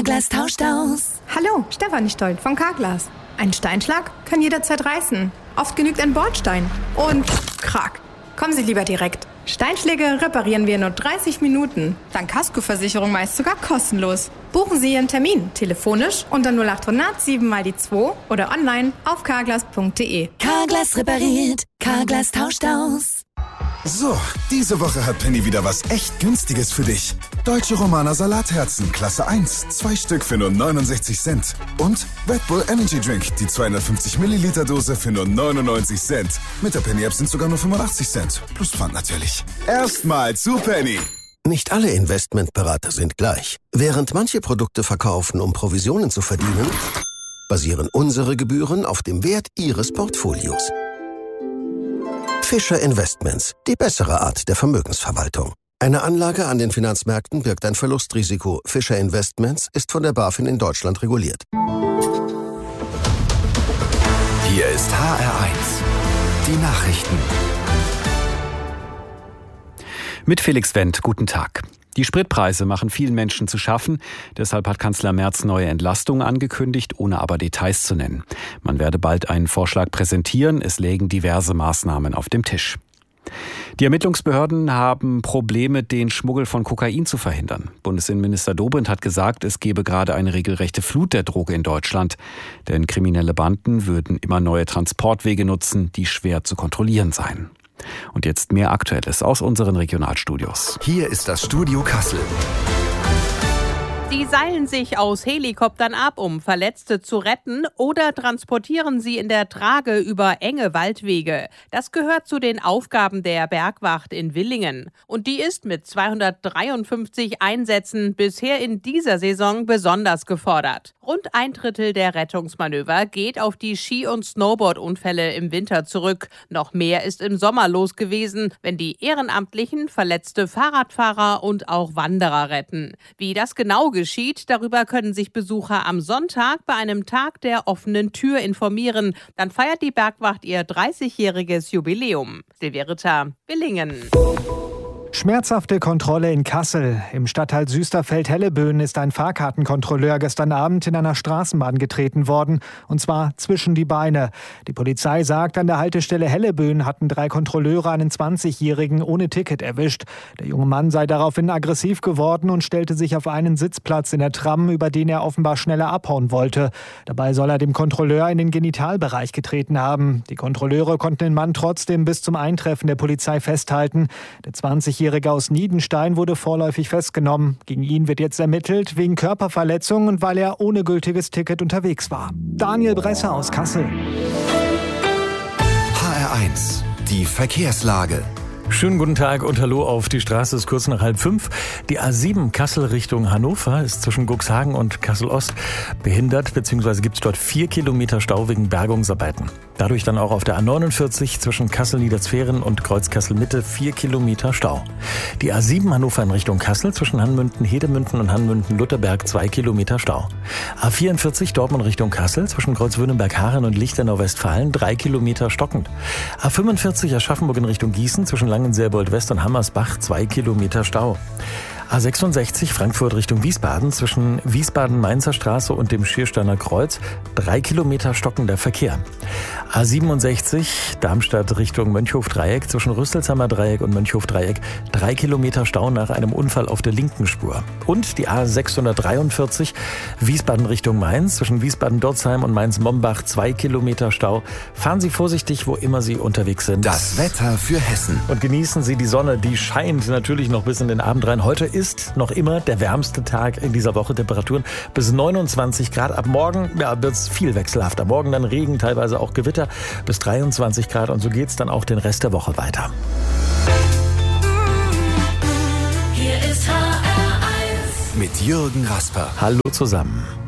Carglass tauscht aus. Hallo, Stefanie Stolt von Carglass. Ein Steinschlag kann jederzeit reißen. Oft genügt ein Bordstein. Und krack. Kommen Sie lieber direkt. Steinschläge reparieren wir in nur 30 Minuten. Dank Kaskoversicherung meist sogar kostenlos. Buchen Sie Ihren Termin telefonisch unter 0800 7 mal die 2 oder online auf carglass.de. Carglass repariert, Carglass tauscht aus. So, diese Woche hat Penny wieder was echt Günstiges für dich. Deutsche Romaner Salatherzen, Klasse 1, 2 Stück für nur 69 Cent. Und Red Bull Energy Drink, die 250 Milliliter Dose für nur 99 Cent. Mit der Penny-App sind sogar nur 85 Cent. Plus Pfand natürlich. Erstmal zu Penny. Nicht alle Investmentberater sind gleich. Während manche Produkte verkaufen, um Provisionen zu verdienen, basieren unsere Gebühren auf dem Wert Ihres Portfolios. Fischer Investments, die bessere Art der Vermögensverwaltung. Eine Anlage an den Finanzmärkten birgt ein Verlustrisiko. Fischer Investments ist von der BaFin in Deutschland reguliert. Hier ist HR1, die Nachrichten. Mit Felix Wendt, guten Tag. Die Spritpreise machen vielen Menschen zu schaffen. Deshalb hat Kanzler Merz neue Entlastungen angekündigt, ohne aber Details zu nennen. Man werde bald einen Vorschlag präsentieren. Es lägen diverse Maßnahmen auf dem Tisch. Die Ermittlungsbehörden haben Probleme, den Schmuggel von Kokain zu verhindern. Bundesinnenminister Dobrindt hat gesagt, es gebe gerade eine regelrechte Flut der Droge in Deutschland. Denn kriminelle Banden würden immer neue Transportwege nutzen, die schwer zu kontrollieren seien. Und jetzt mehr Aktuelles aus unseren Regionalstudios. Hier ist das Studio Kassel. Sie seilen sich aus Helikoptern ab, um Verletzte zu retten, oder transportieren sie in der Trage über enge Waldwege. Das gehört zu den Aufgaben der Bergwacht in Villingen. Und die ist mit 253 Einsätzen bisher in dieser Saison besonders gefordert. Rund 1/3 der Rettungsmanöver geht auf die Ski- und Snowboard-Unfälle im Winter zurück. Noch mehr ist im Sommer los gewesen, wenn die Ehrenamtlichen verletzte Fahrradfahrer und auch Wanderer retten. Wie das genau geschieht, darüber können sich Besucher am Sonntag bei einem Tag der offenen Tür informieren. Dann feiert die Bergwacht ihr 30-jähriges Jubiläum. Silvia Ritter, Villingen. Schmerzhafte Kontrolle in Kassel. Im Stadtteil Süsterfeld-Helleböen ist ein Fahrkartenkontrolleur gestern Abend in einer Straßenbahn getreten worden, und zwar zwischen die Beine. Die Polizei sagt, an der Haltestelle Helleböen hatten 3 Kontrolleure einen 20-Jährigen ohne Ticket erwischt. Der junge Mann sei daraufhin aggressiv geworden und stellte sich auf einen Sitzplatz in der Tram, über den er offenbar schneller abhauen wollte. Dabei soll er dem Kontrolleur in den Genitalbereich getreten haben. Die Kontrolleure konnten den Mann trotzdem bis zum Eintreffen der Polizei festhalten. Der 20-Jährige aus Niedenstein wurde vorläufig festgenommen. Gegen ihn wird jetzt ermittelt wegen Körperverletzung und weil er ohne gültiges Ticket unterwegs war. Daniel Bresser aus Kassel. HR1, die Verkehrslage. Schönen guten Tag und hallo auf die Straße, ist kurz nach 4:30. Die A7 Kassel Richtung Hannover ist zwischen Cuxhagen und Kassel-Ost behindert, beziehungsweise gibt es dort 4 Kilometer Stau wegen Bergungsarbeiten. Dadurch dann auch auf der A49 zwischen Kassel-Niederzweren und Kreuz-Kassel-Mitte 4 Kilometer Stau. Die A7 Hannover in Richtung Kassel zwischen Hanmünden-Hedemünden und Hanmünden-Lutherberg 2 Kilometer Stau. A44 Dortmund Richtung Kassel zwischen Kreuzwürdenberg-Haaren und Lichtenau-Westfalen 3 Kilometer stockend. A45 Aschaffenburg in Richtung Gießen zwischen Langenselbold-West und Hammersbach 2 Kilometer Stau. A66 Frankfurt Richtung Wiesbaden zwischen Wiesbaden-Mainzer Straße und dem Schiersteiner Kreuz 3 Kilometer stockender Verkehr. A67 Darmstadt Richtung Mönchhof-Dreieck zwischen Rüsselsheimer Dreieck und Mönchhof-Dreieck 3 Kilometer Stau nach einem Unfall auf der linken Spur. Und die A643 Wiesbaden Richtung Mainz zwischen Wiesbaden-Dorzheim und Mainz-Mombach 2 Kilometer Stau. Fahren Sie vorsichtig, wo immer Sie unterwegs sind. Das Wetter für Hessen. Und genießen Sie die Sonne, die scheint natürlich noch bis in den Abend rein. Heute ist noch immer der wärmste Tag in dieser Woche. Temperaturen bis 29 Grad. Ab morgen wird es viel wechselhafter. Morgen dann Regen, teilweise auch Gewitter bis 23 Grad. Und so geht es dann auch den Rest der Woche weiter. Hier ist HR1 Mit Jürgen Rasper. Hallo zusammen.